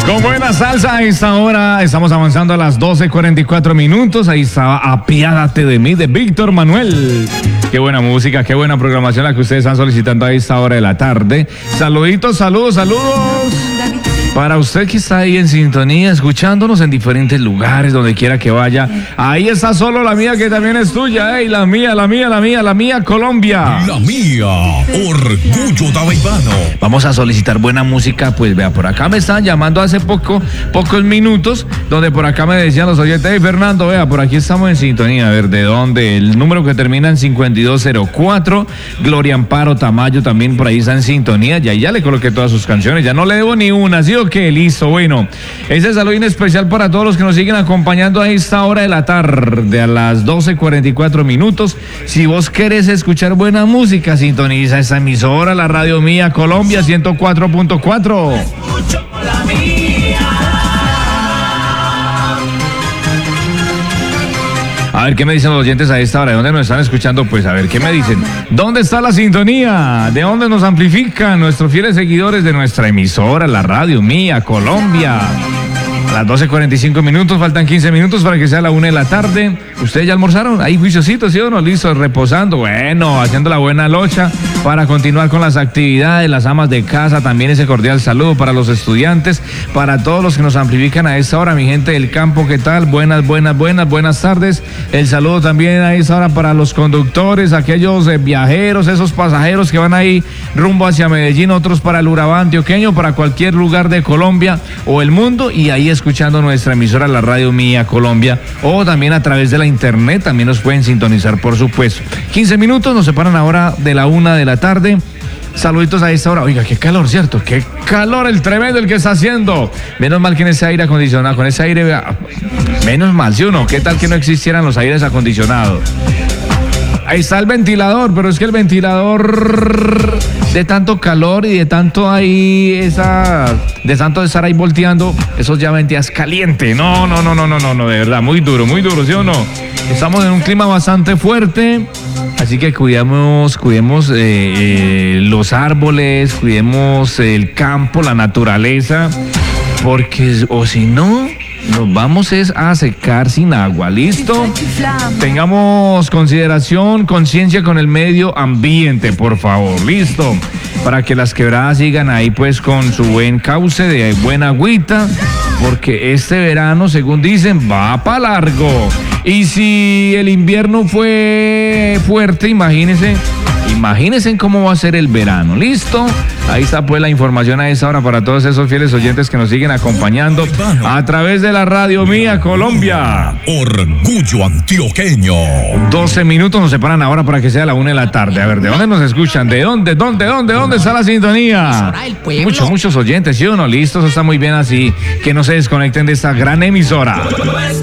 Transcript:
Con buena salsa a esta hora, estamos avanzando a las 12:44 minutos. Ahí estaba Apiádate de mí, de Víctor Manuel. Qué buena música, qué buena programación la que ustedes están solicitando a esta hora de la tarde. Saluditos, saludos. Para usted que está ahí en sintonía, escuchándonos en diferentes lugares, donde quiera que vaya. Ahí está solo la mía, que también es tuya, la mía, Colombia. La mía, orgullo tabaibano. Vamos a solicitar buena música, pues vea, por acá me estaban llamando hace pocos minutos, donde por acá me decían los oyentes, hey Fernando, vea, por aquí estamos en sintonía, a ver, ¿de dónde? El número que termina en 5204, Gloria Amparo Tamayo también por ahí está en sintonía, ya le coloqué todas sus canciones, ya no le debo ni una, ¿sí o qué? Listo, bueno, ese saludo especial para todos los que nos siguen acompañando a esta hora de la tarde, a las 12:44 minutos. Si vos querés escuchar buena música, sintoniza esta emisora, la Radio Mía Colombia 104.4. A ver qué me dicen los oyentes a esta hora, ¿de dónde nos están escuchando? Pues a ver qué me dicen. ¿Dónde está la sintonía? ¿De dónde nos amplifican nuestros fieles seguidores de nuestra emisora, la Radio Mía Colombia? A las 12:45 minutos, faltan 15 minutos para que sea la 1 de la tarde. ¿Ustedes ya almorzaron? Ahí juiciositos, ¿sí o no? Listo, reposando. Bueno, haciendo la buena locha para continuar con las actividades, las amas de casa, también ese cordial saludo para los estudiantes, para todos los que nos amplifican a esta hora, mi gente del campo, ¿qué tal? Buenas tardes. El saludo también a esta hora para los conductores, aquellos viajeros, esos pasajeros que van ahí rumbo hacia Medellín, otros para el Urabá antioqueño, para cualquier lugar de Colombia o el mundo, y ahí escuchando nuestra emisora, la Radio Mía Colombia, o también a través de la internet, también nos pueden sintonizar, por supuesto. 15 minutos nos separan ahora de la 1 de la tarde. Saluditos a esta hora. Oiga, qué calor, ¿cierto? Qué calor el tremendo el que está haciendo. Menos mal que en ese aire acondicionado, con ese aire, menos mal, ¿sí o no? ¿Qué tal que no existieran los aires acondicionados? Ahí está el ventilador, pero es que el ventilador, de tanto calor y de tanto de tanto estar ahí volteando, esos ya ventías caliente. No, de verdad, muy duro, ¿sí o no? Estamos en un clima bastante fuerte, así que cuidemos los árboles, cuidemos el campo, la naturaleza, porque o si no, nos vamos a secar sin agua, ¿listo? Tengamos consideración, conciencia con el medio ambiente, por favor, ¿listo? Para que las quebradas sigan ahí pues con su buen cauce de buena agüita, porque este verano, según dicen, va para largo. Y si el invierno fue fuerte, imagínense cómo va a ser el verano, ¿listo? Ahí está pues la información a esa hora para todos esos fieles oyentes que nos siguen acompañando a través de la Radio Mía Colombia. Orgullo antioqueño. 12 minutos nos separan ahora para que sea la 1 de la tarde. A ver, ¿de dónde nos escuchan? ¿De dónde está la sintonía? Muchos oyentes, ¿sí o no? Listo, eso está muy bien así. Que no se desconecten de esta gran emisora.